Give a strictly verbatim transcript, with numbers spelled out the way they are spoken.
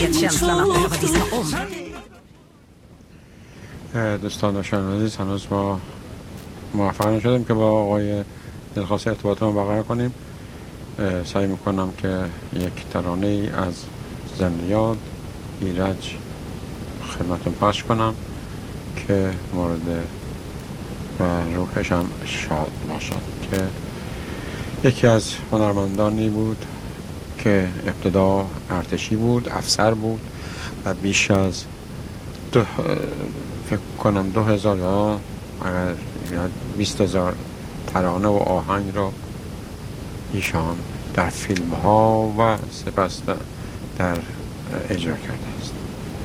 känslan att behöva diska om. دوستان و شنوندگان عزیز، هنوز ما موفق نشدیم که با آقای دلخواست ارتباطمون برقرار کنیم. سعی میکنم که یک ترانه ای از زندیات ایرج خدمتتون پخش کنم که مورد و روحش هم شاد باشد، که یکی از هنرمندانی بود که ابتدا ارتشی بود، افسر بود و بیش از دو فکر کنم دو هزار یا اگر بیست هزار ترانه و آهنگ را ایشان در فیلم ها و سپس در اجرا کرده.